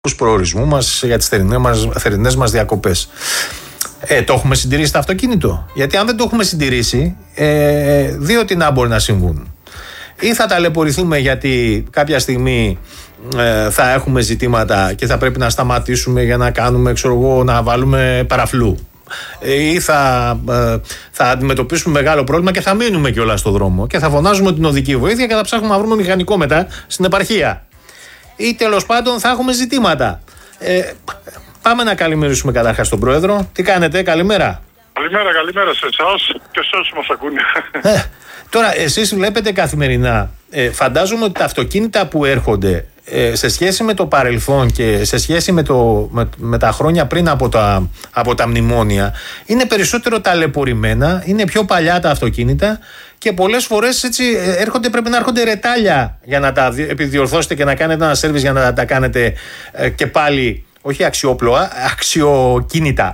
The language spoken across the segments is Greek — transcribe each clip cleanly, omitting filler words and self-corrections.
προορισμού μας για τις θερινές μας διακοπές. Το έχουμε συντηρήσει το αυτοκίνητο? Γιατί αν δεν το έχουμε συντηρήσει, δύο τινά μπορεί να συμβούν. Ή θα ταλαιπωρηθούμε γιατί κάποια στιγμή θα έχουμε ζητήματα και θα πρέπει να σταματήσουμε για να κάνουμε, να βάλουμε παραφλού. Ή θα αντιμετωπίσουμε μεγάλο πρόβλημα και θα μείνουμε κιόλας στο δρόμο και θα φωνάζουμε την οδική βοήθεια και θα ψάχνουμε να βρούμε μηχανικό μετά στην επαρχία. Ή τέλος πάντων θα έχουμε ζητήματα. Πάμε να καλημερίσουμε καταρχάς τον Πρόεδρο. Τι κάνετε, καλημέρα. Καλημέρα σε εσάς και σε όσους μας ακούνε. Τώρα, εσείς βλέπετε καθημερινά, φαντάζομαι ότι τα αυτοκίνητα που έρχονται σε σχέση με το παρελθόν και σε σχέση με τα χρόνια πριν από τα μνημόνια είναι περισσότερο ταλαιπωρημένα, είναι πιο παλιά τα αυτοκίνητα και πολλές φορές έτσι πρέπει να έρχονται ρετάλια για να τα επιδιορθώσετε και να κάνετε ένα σέρβις για να τα κάνετε και πάλι, όχι αξιόπλοα, αξιοκίνητα.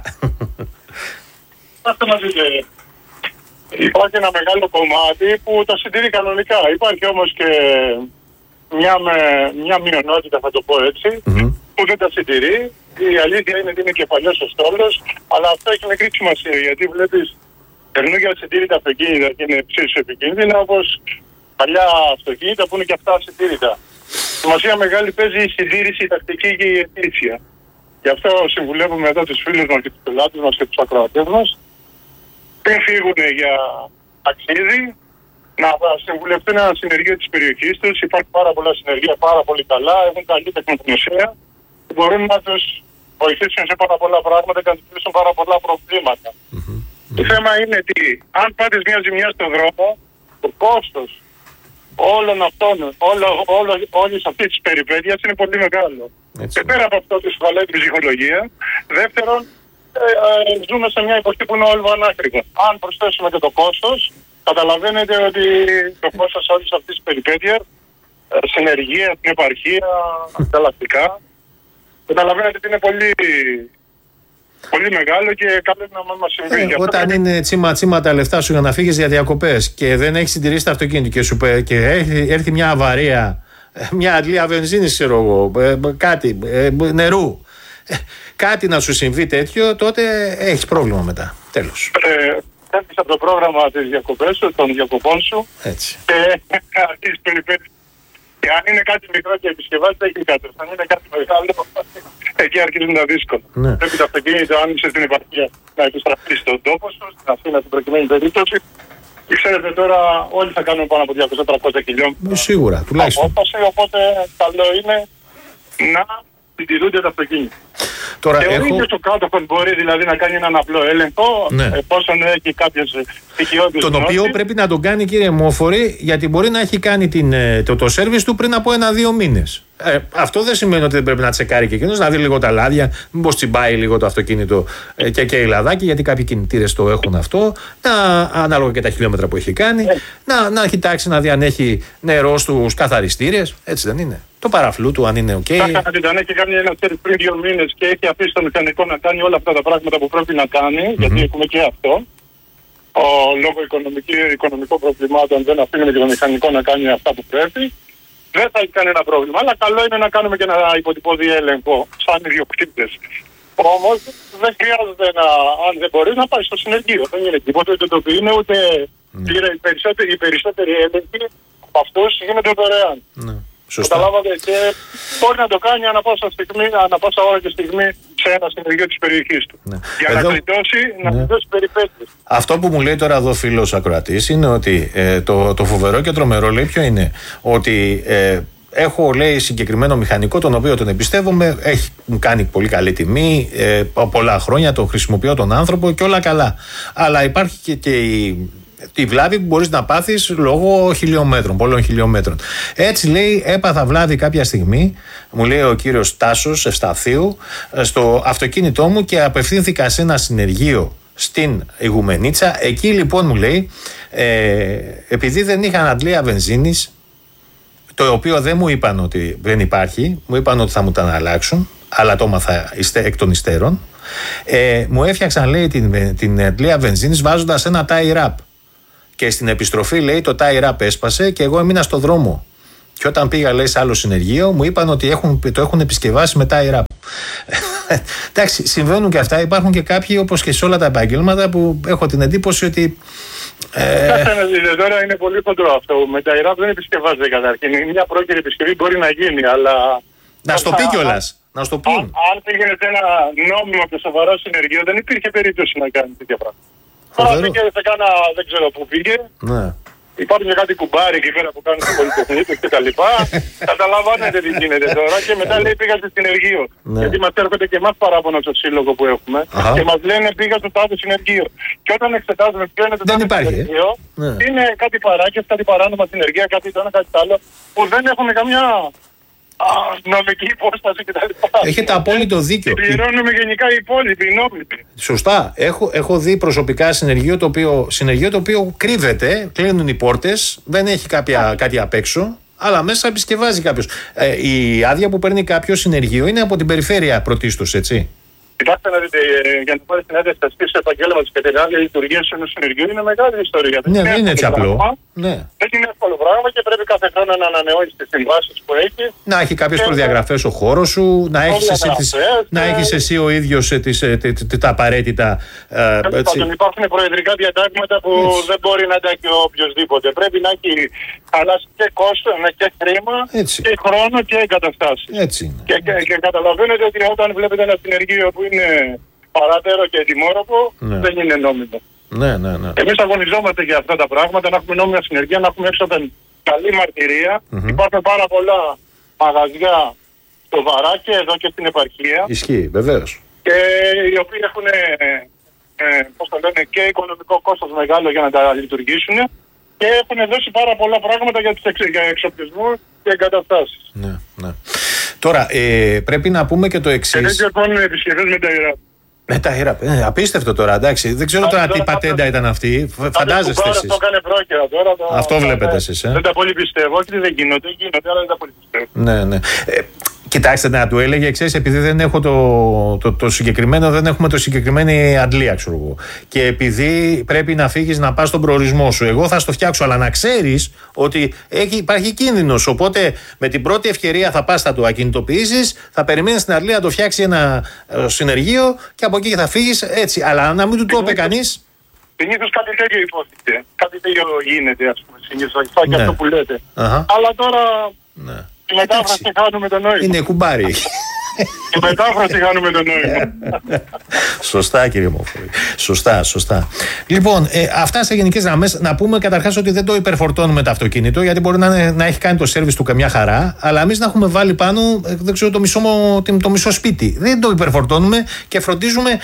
Υπάρχει ένα μεγάλο κομμάτι που τα συντηρεί κανονικά. Υπάρχει όμως και μια μειονότητα, θα το πω έτσι, που δεν τα συντηρεί. Η αλήθεια είναι ότι είναι κεφαλιός ο στόλος, αλλά αυτό έχει μικρή σημασία, γιατί βλέπεις περνούν για συντήρητα αυτοκίνητα και είναι ψήσου επικίνδυνα, όπως παλιά αυτοκίνητα που είναι και αυτά συντήρητα. Σημασία μεγάλη παίζει η συντήρηση, η τακτική και η ετήσια. Γι' αυτό συμβουλεύουμε εδώ τους φίλους μας και τους πελάτες μας και τους ακροατές μας, πριν φύγουν για ταξίδι, να συμβουλευτούν ένα συνεργείο της περιοχής τους. Υπάρχουν πάρα πολλά συνεργεία, πάρα πολύ καλά, έχουν καλή τεχνογνωσία που μπορούν να τους βοηθήσουν σε πάρα πολλά πράγματα και να τους λύσουν πάρα πολλά προβλήματα. Το θέμα είναι ότι αν πάτε μια ζημιά στον δρόμο, το κόστος όλων αυτών, όλης αυτής της περιπέτειας είναι πολύ μεγάλο. Και πέρα από αυτό τη σχολή την ψυχολογία, δεύτερον, ζούμε σε μια εποχή που είναι όλο ανάκριβο. Αν προσθέσουμε και το κόστος, καταλαβαίνετε ότι το κόστος όλης αυτής της περιπέτειας, συνεργεία, την επαρχία, ανταλλακτικά, καταλαβαίνετε ότι είναι πολύ, πολύ μεγάλο και καλό να μας συμβεί. Όταν είναι τσίμα τα λεφτά σου για να φύγεις για διακοπές και δεν έχεις συντηρήσει το αυτοκίνητο και έρθει μια αβαρία, μια αντλία βενζίνης, ξέρω εγώ, κάτι, νερού, κάτι να σου συμβεί τέτοιο, τότε έχεις πρόβλημα μετά. Τέλος. Έρθεις από το πρόγραμμα της διακοπές σου, των διακοπών σου. Έτσι. Και αρχίζεις περιπέτειες. Και αν είναι κάτι μικρό και επισκευάζεται, έχει κάτι. Αν είναι κάτι μεγάλο, εκεί αρχίζουν τα δύσκολα. Ναι. Πρέπει το αυτοκίνητο, αν είσαι στην επαρχία, να επιστραφεί στον τόπο σου, στην Αθήνα, στην προκειμένη περίπτωση. Και ξέρετε τώρα, όλοι θα κάνουμε πάνω από 200-300 χιλιόμετρα. Σίγουρα, τουλάχιστον. Οπότε καλό είναι να συντηρούνται τα αυτοκίνητα. Τώρα και ο ίδιος ο κάτοχος μπορεί δηλαδή να κάνει έναν απλό έλεγχο, εφόσον έχει κάποιες στοιχειώδεις. Τον οποίο πρέπει να τον κάνει, κύριε Μόφορη, γιατί μπορεί να έχει κάνει το σέρβις του πριν από 1-2 μήνες. Αυτό δεν σημαίνει ότι δεν πρέπει να τσεκάρει και εκείνος, να δει λίγο τα λάδια, μήπως τσιμπάει λίγο το αυτοκίνητο και η λαδάκι, γιατί κάποιοι κινητήρες το έχουν αυτό, ανάλογα και τα χιλιόμετρα που έχει κάνει, να κοιτάξει να δει αν έχει νερό στους καθαριστήρες, έτσι δεν είναι. Το παραφλού του, αν είναι οκ. Αν έχει κάνει ένα σέρβις πριν 2 μήνες και έχει αφήσει το μηχανικό να κάνει όλα αυτά τα πράγματα που πρέπει να κάνει, γιατί έχουμε και αυτό. Λόγω οικονομικών προβλημάτων δεν αφήνουμε και το μηχανικό να κάνει αυτά που πρέπει. Δεν θα έχει κανένα πρόβλημα. Αλλά καλό είναι να κάνουμε και ένα υποτυπώδη έλεγχο σαν ιδιοκτήτες. Όμως δεν χρειάζεται αν δεν μπορεί να πάει στο συνεργείο. Δεν είναι τίποτα, ούτε το οποίο είναι ούτε. Οι περισσότεροι έλεγχοι από αυτούς γίνονται δωρεάν. Καταλάβατε, και μπορεί να το κάνει ανά πάσα ώρα και στιγμή σε ένα συνεργείο της περιοχής του. Για να γλιτώσει περιπέτειες. Αυτό που μου λέει τώρα εδώ φίλος ακροατής είναι ότι το φοβερό και τρομερό, λέει, ποιο είναι? Ότι έχω, λέει, συγκεκριμένο μηχανικό, τον οποίο τον εμπιστεύομαι, μου κάνει πολύ καλή τιμή, πολλά χρόνια το χρησιμοποιώ τον άνθρωπο και όλα καλά. Αλλά υπάρχει και τη βλάβη που μπορείς να πάθεις λόγω χιλιόμετρων, πολλών χιλιόμετρων. Έτσι, λέει, έπαθα βλάβη κάποια στιγμή, μου λέει ο κύριος Τάσος Ευσταθίου, στο αυτοκίνητό μου και απευθύνθηκα σε ένα συνεργείο στην Ιγουμενίτσα. Εκεί λοιπόν, μου λέει, επειδή δεν είχαν αντλία βενζίνης, το οποίο δεν μου είπαν ότι δεν υπάρχει, μου είπαν ότι θα μου τα αλλάξουν, αλλά το έμαθα εκ των υστέρων, μου έφτιαξαν, λέει, την αντλία βενζίνης βάζοντας ένα tie wrap. Και στην επιστροφή, λέει, το tie wrap έσπασε και εγώ έμεινα στο δρόμο. Και όταν πήγα, λέει, σε άλλο συνεργείο, μου είπαν ότι το έχουν επισκευάσει με tie wrap. Εντάξει, συμβαίνουν και αυτά. Υπάρχουν και κάποιοι, όπως και σε όλα τα επαγγέλματα, που έχω την εντύπωση ότι. Τώρα είναι πολύ χοντρό αυτό. Με tie wrap δεν επισκευάζεται καταρχήν. Μια πρόκειται επισκευή μπορεί να γίνει, αλλά. Να στο πει κιόλας. Να στο πει. Αν πήγαινε σε ένα νόμιμο και σοβαρό συνεργείο, δεν υπήρχε περίπτωση να κάνει τέτοια πράγματα. Τώρα πήγε σε κάνα, δεν ξέρω πού πήγε. Ναι. Υπάρχουν και κάτι κουμπάρι εκεί πέρα που κάνουν στο πολυτεχνείο και τα λοιπά. Καταλαβαίνετε τι γίνεται τώρα. Και μετά λέει πήγα στο συνεργείο. Ναι. Γιατί μας έρχονται και εμάς παράπονα στο σύλλογο που έχουμε. Και μας λένε πήγα στο τάδε συνεργείο. Και όταν εξετάζουμε ποιο είναι το τάδε συνεργείο, είναι κάτι παράκες, κάτι παράνομα συνεργεία, κάτι το ένα, κάτι το άλλο, που δεν έχουν καμιά νομική υπόσταση κτλ. Έχετε απόλυτο δίκιο. Πληρώνουμε γενικά οι υπόλοιποι, οι νόμιμοι. Σωστά. Έχω δει προσωπικά συνεργείο το οποίο κρύβεται, κλείνουν οι πόρτες, δεν έχει κάτι απ' έξω, αλλά μέσα επισκευάζει κάποιος. Η άδεια που παίρνει κάποιο συνεργείο είναι από την περιφέρεια πρωτίστως, έτσι. Κοιτάξτε να δείτε, για να πάρει την άδεια στα στήσει επαγγέλματο και την άδεια λειτουργία ενός συνεργείου είναι μεγάλη ιστορία. Ναι, δεν είναι έτσι απλό. Ναι. Δεν είναι εύκολο πράγμα και πρέπει κάθε χρόνο να ανανεώσει τις συμβάσεις που έχει. Να έχει κάποιες προδιαγραφές ο χώρος σου, να έχεις εσύ ο ίδιος τα απαραίτητα. Υπάρχουν προεδρικά διατάγματα που δεν μπορεί να τα έχει οποιοδήποτε. Πρέπει να έχει χαλάσει και κόστος και χρήμα και χρόνο και εγκαταστάσεις. Και καταλαβαίνετε ότι όταν βλέπετε ένα συνεργείο που είναι παρατέρω και ετοιμόρροπο, δεν είναι νόμιμο. Ναι. Εμείς αγωνιζόμαστε για αυτά τα πράγματα, να έχουμε νόμιμη συνεργεία, να έχουμε έξω καλή μαρτυρία. Υπάρχουν πάρα πολλά μαγαζιά στο Βαράκι, εδώ και στην επαρχία. Ισχύει, βεβαίως. Και οι οποίοι έχουν και οικονομικό κόστος μεγάλο για να τα λειτουργήσουν και έχουν δώσει πάρα πολλά πράγματα για εξοπλισμό και εγκαταστάσεις. Ναι. Τώρα, πρέπει να πούμε και το εξής. Και δεν κάνουν επισκευές με τα ιερά. Με τα ΙΡΑΠ. Απίστευτο τώρα, εντάξει. Δεν ξέρω τώρα τι πατέντα ήταν αυτή. Φαντάζεστε εσείς. Αυτό κάνει πρόκειρα τώρα. Αυτό βλέπετε εσείς. Δεν τα πολύ πιστεύω. Όχι, δεν γίνονται, αλλά δεν τα πολύ πιστεύω. Ναι. Κοιτάξτε, να του έλεγε, ξέρεις, επειδή δεν έχω το συγκεκριμένο, δεν έχουμε το συγκεκριμένη αντλία, ξέρω εγώ. Και επειδή πρέπει να φύγεις να πας στον προορισμό σου, εγώ θα στο φτιάξω. Αλλά να ξέρεις ότι υπάρχει κίνδυνος. Οπότε με την πρώτη ευκαιρία θα πας, θα το ακινητοποιήσεις, θα περιμένεις στην αντλία να το φτιάξει ένα συνεργείο και από εκεί θα φύγεις έτσι. Αλλά να μην του το είπε κανείς. Συνήθως κάτι τέτοιο υπόθηκε. Κάτι τέτοιο γίνεται, ας πούμε, συνήθως. Και αυτό που λέτε. Αλλά τώρα. Η μετάφραση χάνουμε το νόημα. Είναι κουμπάρι. Η μετάφραση χάνουμε το νόημα. Σωστά, κύριε Μόφωλη. Σωστά. Λοιπόν, αυτά σε γενικές γραμμές. Να πούμε καταρχάς ότι δεν το υπερφορτώνουμε το αυτοκίνητο, γιατί μπορεί να έχει κάνει το σέρβις του καμιά χαρά, αλλά εμείς να έχουμε βάλει πάνω, δεν ξέρω, το μισό σπίτι. Δεν το υπερφορτώνουμε και φροντίζουμε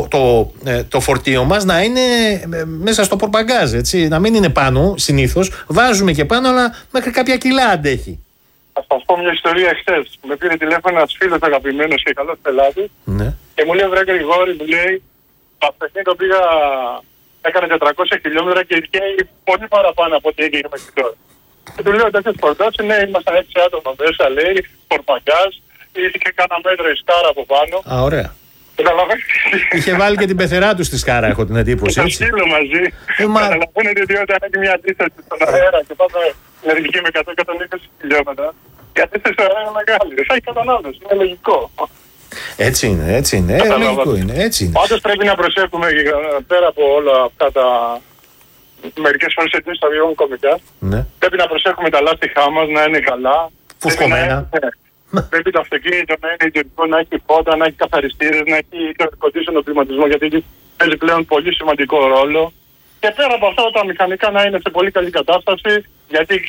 το φορτίο μας να είναι μέσα στο πορπαγκάζ, έτσι. Να μην είναι πάνω συνήθως. Βάζουμε και πάνω, αλλά μέχρι κάποια κιλά αντέχει. Θα σας πω μια ιστορία εχθές. Με πήρε τηλέφωνο ένας φίλος αγαπημένος και καλός πελάτης και μου λέει: βρε Γρηγόρη, μου λέει, το αυτοκίνητο πήγα, έκανε 400 χιλιόμετρα και καίει πολύ παραπάνω από ό,τι έγινε μέχρι τώρα. Και του λέω: τέτοιες φορτώσεις, ναι, ήμασταν 6 άτομα μέσα, λέει, πορπαγκάζ, είχε κάνα μέτρο η σκάρα από πάνω. Α, ωραία. Είχε βάλει και την πεθερά του στη σκάρα, έχω την εντύπωση. Και το σκύλο μαζί. Καταλαβαίνετε ότι όταν έχει μια αντίσταση στον αέρα και πάμε ενεργική με 100-120 χιλιόμετρα, η αντίσταση στον αέρα είναι μεγάλη. Θα έχει κατανάλωση, είναι λογικό. Έτσι είναι, λογικό είναι. Πάντως πρέπει να προσέχουμε πέρα από όλα αυτά τα μερικές φορές αιτήσεις στα βιβλία κομικά. Πρέπει να προσέχουμε τα λάστιχά μας να είναι καλά. Φουσκωμένα. Πρέπει το αυτοκίνητο να είναι ιδιωτικό, να έχει φώτα, να έχει καθαριστήρες, να έχει condition κλιματισμό, γιατί παίζει πλέον πολύ σημαντικό ρόλο. Και πέρα από αυτά τα μηχανικά να είναι σε πολύ καλή κατάσταση, γιατί και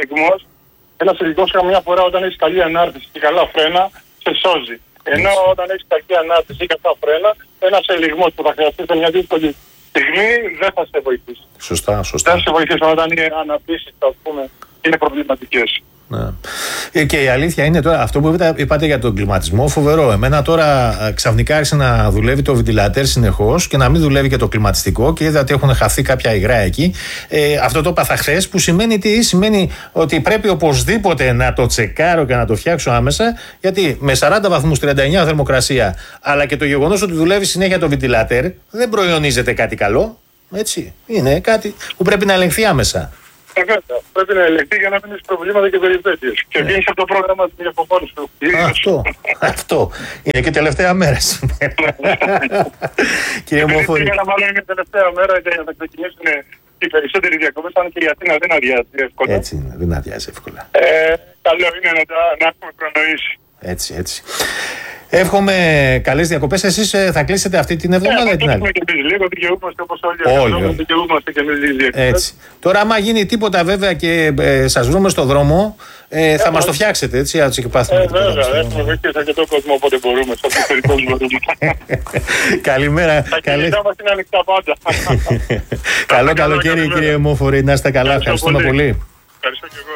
ένας ελιγμός καμιά φορά όταν έχει καλή ανάρτηση και καλά φρένα, σε σώζει. Ενώ όταν έχει κακή ανάρτηση ή κακά φρένα, ένας ελιγμός που θα χρειαστεί σε μια δύσκολη στιγμή δεν θα σε βοηθήσει. Σωστά. Δεν θα σε βοηθήσει όταν οι αναπτύσσεις, ας πούμε, είναι προβληματικές. Και η αλήθεια είναι τώρα, αυτό που είπατε για τον κλιματισμό, φοβερό. Εμένα τώρα ξαφνικά άρχισε να δουλεύει το βεντιλατέρ συνεχώς και να μην δουλεύει και το κλιματιστικό και είδα ότι έχουν χαθεί κάποια υγρά εκεί. Αυτό το έπαθα χθες, που σημαίνει τι? Σημαίνει ότι πρέπει οπωσδήποτε να το τσεκάρω και να το φτιάξω άμεσα, γιατί με 40 βαθμούς 39 θερμοκρασία, αλλά και το γεγονός ότι δουλεύει συνέχεια το βεντιλατέρ, δεν προϊονίζεται κάτι καλό. Έτσι. Είναι κάτι που πρέπει να ελεγχθεί άμεσα. Πρέπει να ελεγχθεί για να μην έχει προβλήματα και περιπέτειες. Και βγαίνει από το πρόγραμμα της διαφοπόνης του. Αυτό. Είναι και τελευταία μέρα σήμερα. Κύριε Μόφορη. Μάλλον είναι τελευταία μέρα και θα ξεκινήσουν οι περισσότεροι διακοπές, αν και η Αθήνα δεν αδειάζει εύκολα. Έτσι είναι, δεν αδειάζει εύκολα. Καλό είναι να έχουμε προνοήσει. Έτσι. Εύχομαι καλές διακοπές. Εσείς θα κλείσετε αυτή την εβδομάδα ή την άλλη? Λίγο δικαιούμαστε όπως όλοι. Δικαιούμαστε και εμείς τις διακοπές. Έτσι. Τώρα, άμα γίνει τίποτα βέβαια και σας βρούμε στο δρόμο, θα μας το φτιάξετε, έτσι, να τους εκπάθουμε. Βέβαια, έχουμε βοηθήσει αρκετό κόσμο όποτε μπορούμε, σε ό,τι περιπτώσει μπορούμε. Καλημέρα. Τα κινητά μας είναι ανοιχτά πάντα. Καλό καλοκαίρι, κύριε Μόφορη. Να είστε καλά. Ευχαριστούμε πολύ. Ευχαριστώ και εγώ.